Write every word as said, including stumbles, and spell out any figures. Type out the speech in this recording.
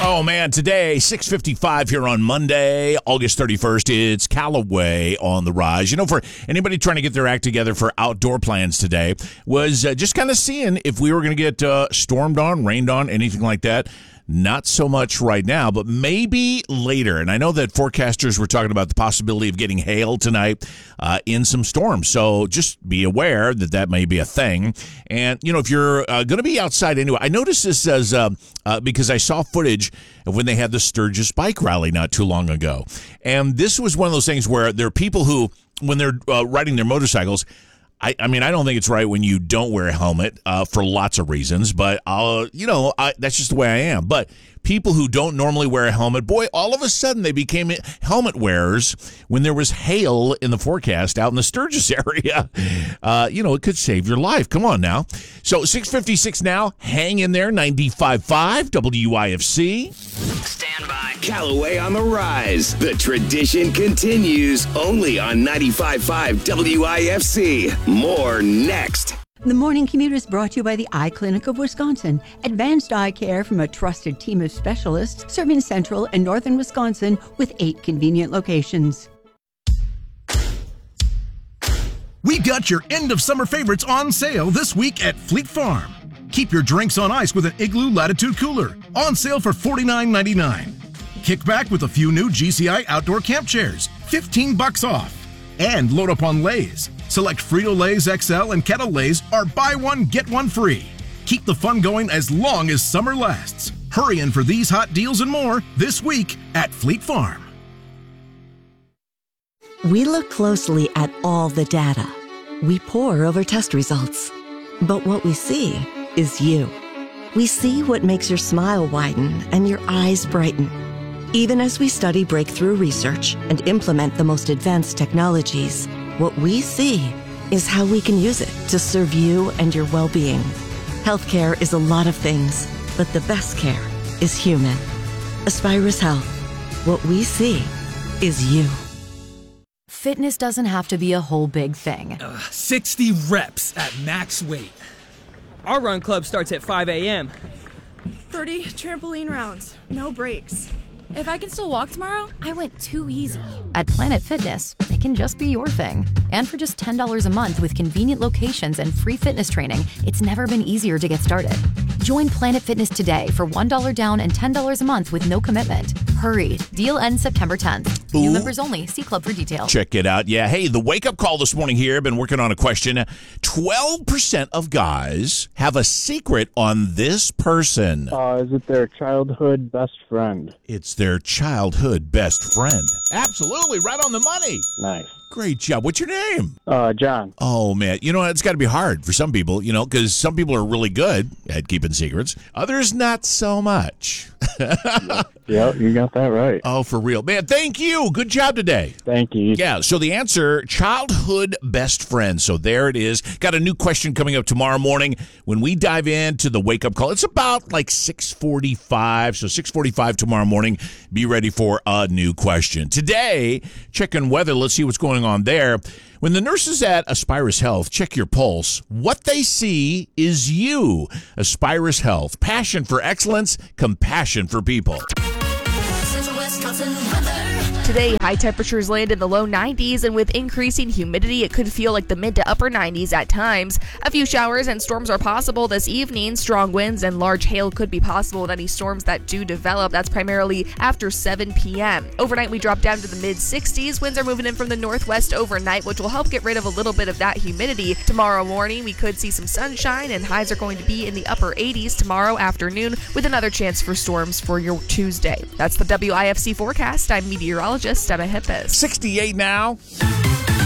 Oh, man, today, six fifty-five here on Monday, August thirty-first, it's Callaway on the rise. You know, for anybody trying to get their act together for outdoor plans today, was uh, just kind of seeing if we were going to get uh, stormed on, rained on, anything like that. Not so much right now, but maybe later. And I know that forecasters were talking about the possibility of getting hail tonight uh, in some storms. So just be aware that that may be a thing. And, you know, if you're uh, going to be outside anyway, I noticed this as uh, uh, because I saw footage of when they had the Sturgis bike rally not too long ago. And this was one of those things where there are people who, when they're uh, riding their motorcycles, I, I mean, I don't think it's right when you don't wear a helmet uh, for lots of reasons, but I'll, you know, I, that's just the way I am. But people who don't normally wear a helmet, boy, all of a sudden they became helmet wearers when there was hail in the forecast out in the Sturgis area. Uh, you know, it could save your life. Come on now. So six fifty-six now. Hang in there. ninety-five point five W I F C. Stand by. Callaway on the rise. The tradition continues only on ninety-five point five W I F C. More next. The Morning Commute is brought to you by the Eye Clinic of Wisconsin. Advanced eye care from a trusted team of specialists serving central and northern Wisconsin with eight convenient locations. We got your end of summer favorites on sale this week at Fleet Farm. Keep your drinks on ice with an Igloo Latitude Cooler, on sale for forty-nine ninety-nine. Kick back with a few new G C I outdoor camp chairs, fifteen bucks off. And load up on Lay's. Select Frito-Lay's X L and Kettle Lay's are buy one, get one free. Keep the fun going as long as summer lasts. Hurry in for these hot deals and more this week at Fleet Farm. We look closely at all the data. We pore over test results. But what we see is you. We see what makes your smile widen and your eyes brighten. Even as we study breakthrough research and implement the most advanced technologies, what we see is how we can use it to serve you and your well-being. Healthcare is a lot of things, but the best care is human. Aspirus Health. What we see is you. Fitness doesn't have to be a whole big thing. Uh, sixty reps at max weight. Our run club starts at five a.m. thirty trampoline rounds, no breaks. If I can still walk tomorrow, I went too easy. At Planet Fitness, it can just be your thing. And for just ten dollars a month with convenient locations and free fitness training, it's never been easier to get started. Join Planet Fitness today for one dollar down and ten dollars a month with no commitment. Hurry. Deal ends September tenth. New Ooh. members only. See club for details. Check it out. Yeah, hey, the wake-up call this morning here. Been working on a question. twelve percent of guys have a secret on this person. Uh, is it their childhood best friend? It's their childhood best friend. Absolutely. Right on the money. Nice. Great job. What's your name? Uh, John. Oh, man. You know, it's got to be hard for some people, you know, because some people are really good at keeping secrets. Others, not so much. Yep, you got that right. Oh, for real. Man, thank you. Good job today. Thank you. Yeah, so the answer, childhood best friend. So there it is. Got a new question coming up tomorrow morning when we dive into the wake-up call. It's about like six forty-five. So six forty-five tomorrow morning. Be ready for a new question. Today, checking weather. Let's see what's going on there. When the nurses at Aspirus Health check your pulse, what they see is you. Aspirus Health. Passion for excellence, compassion for people. Today, high temperatures land in the low nineties, and with increasing humidity, it could feel like the mid to upper nineties at times. A few showers and storms are possible this evening. Strong winds and large hail could be possible with any storms that do develop. That's primarily after seven p.m. Overnight, we drop down to the mid sixties. Winds are moving in from the northwest overnight, which will help get rid of a little bit of that humidity. Tomorrow morning, we could see some sunshine, and highs are going to be in the upper eighties tomorrow afternoon, with another chance for storms for your Tuesday. That's the W I F C forecast. I'm meteorologist Emma Hippis. sixty-eight now.